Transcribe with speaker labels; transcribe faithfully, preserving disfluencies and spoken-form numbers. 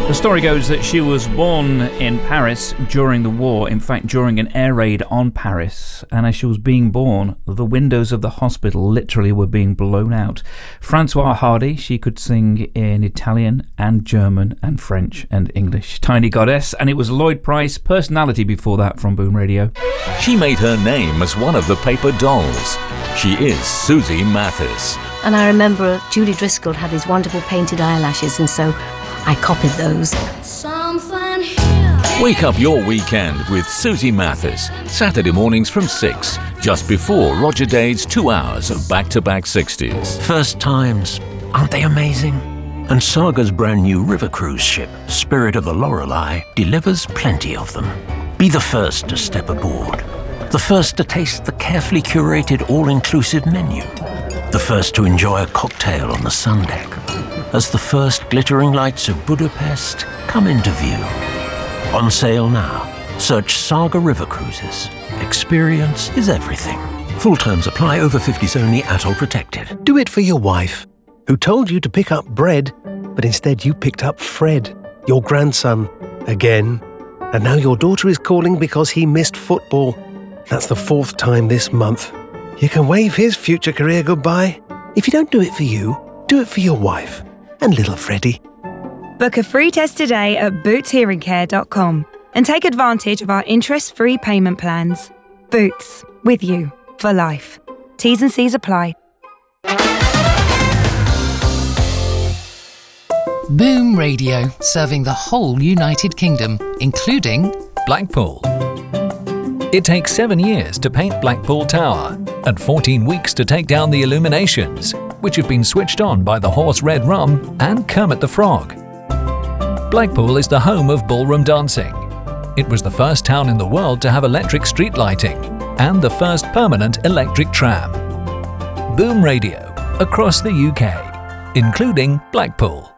Speaker 1: The story goes that she was born in Paris during the war, in fact during an air raid on Paris, and as she was being born, the windows of the hospital literally were being blown out. Françoise Hardy, she could sing in Italian and German and French and English. Tiny Goddess, and it was Lloyd Price, Personality before that from Boom Radio.
Speaker 2: She made her name as one of the paper dolls. She is Susie Mathis.
Speaker 3: And I remember Julie Driscoll had these wonderful painted eyelashes, and so I copied those.
Speaker 2: Wake up your weekend with Susie Mathis, Saturday mornings from six, just before Roger Dade's two hours of back-to-back sixties.
Speaker 4: First times, aren't they amazing? And Saga's brand new river cruise ship, Spirit of the Lorelei, delivers plenty of them. Be the first to step aboard. The first to taste the carefully curated all-inclusive menu. The first to enjoy a cocktail on the sun deck. As the first glittering lights of Budapest come into view. On sale now. Search Saga River Cruises. Experience is everything. Full terms apply. Over fifties only. Atoll protected.
Speaker 5: Do it for your wife, who told you to pick up bread, but instead you picked up Fred, your grandson, again. And now your daughter is calling because he missed football. That's the fourth time this month. You can wave his future career goodbye. If you don't do it for you, do it for your wife and little Freddie.
Speaker 6: Book a free test today at boots hearing care dot com and take advantage of our interest-free payment plans. Boots, with you for life. T's and C's apply.
Speaker 7: Boom Radio, serving the whole United Kingdom, including
Speaker 8: Blackpool. It takes seven years to paint Blackpool Tower and fourteen weeks to take down the illuminations, which have been switched on by the Horse Red Rum and Kermit the Frog. Blackpool is the home of ballroom dancing. It was the first town in the world to have electric street lighting and the first permanent electric tram. Boom Radio, across the U K, including Blackpool.